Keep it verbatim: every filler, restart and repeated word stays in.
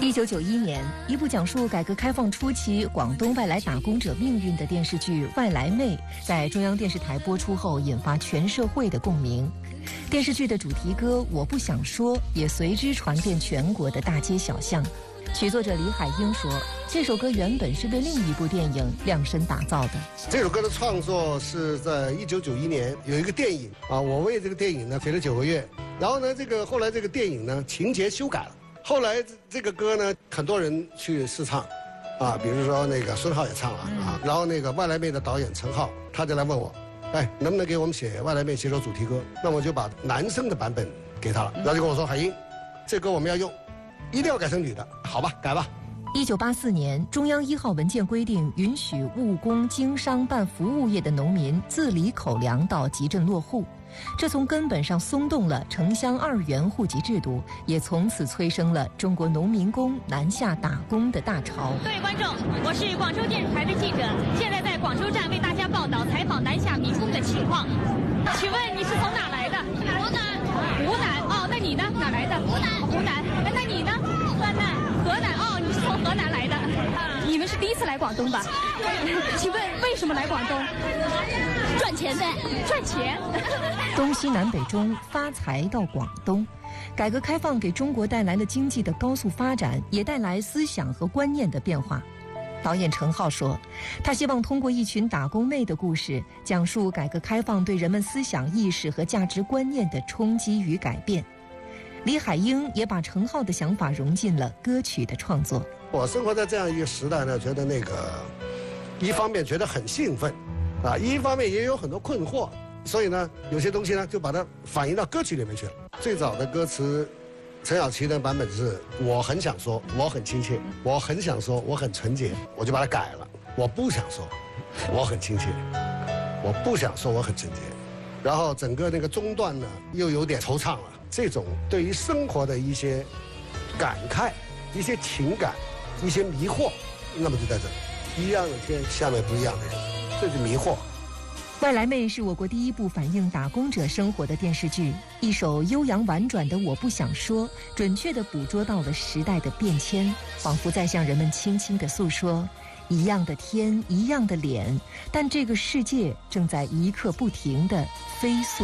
一九九一年，一部讲述改革开放初期广东外来打工者命运的电视剧《外来妹》在中央电视台播出后，引发全社会的共鸣。电视剧的主题歌《我不想说》也随之传遍全国的大街小巷。曲作者李海英说，这首歌原本是为另一部电影量身打造的。 这首歌的创作是在一九九一年，有一个电影啊，我为这个电影呢写了九个月，然后呢，这个后来这个电影呢情节修改了，后来这个歌呢很多人去试唱，啊，比如说那个孙浩也唱了啊，然后那个外来妹的导演陈浩他就来问我，哎，能不能给我们写外来妹写首主题歌？那我就把男生的版本给他了，然后就跟我说，海英，这歌我们要用。一定要改成女的，好吧，改吧。 一九八四年，中央一号文件规定，允许务工、经商办服务业的农民自理口粮到集镇落户，这从根本上松动了城乡二元户籍制度，也从此催生了中国农民工南下打工的大潮。 各位观众，我是广州电视台的记者，现在在广州站为大家报道采访南下民工的情况。请问你是从哪来的？ 湖南。 湖南哦，那你呢？哪来的？ 湖南。 湖南。哎，那你呢？ 河南。 河南哦，你是从河南来的。你们是第一次来广东吧？请问为什么来广东？ 赚钱呗， 赚钱。 东西南北中，发财到广东。改革开放给中国带来了经济的高速发展，也带来思想和观念的变化。导演程浩说，他希望通过一群打工妹的故事，讲述改革开放对人们思想意识和价值观念的冲击与改变。李海英也把程浩的想法融进了歌曲的创作。 我生活在这样一个时代呢，觉得那个一方面觉得很兴奋啊，一方面也有很多困惑，所以呢有些东西呢就把它反映到歌曲里面去了。最早的歌词陈小奇的版本是我很想说我很亲切，我很想说我很纯洁，我就把它改了，我不想说我很亲切，我不想说我很纯洁，然后整个那个中段呢又有点惆怅了。这种对于生活的一些感慨、一些情感、一些迷惑，那么就在这里，一样的天下面不一样的人，这是迷惑。 外来妹是我国第一部反映打工者生活的电视剧，一首悠扬婉转的我不想说，准确地捕捉到了时代的变迁，仿佛在向人们轻轻地诉说，一样的天，一样的脸，但这个世界正在一刻不停地飞速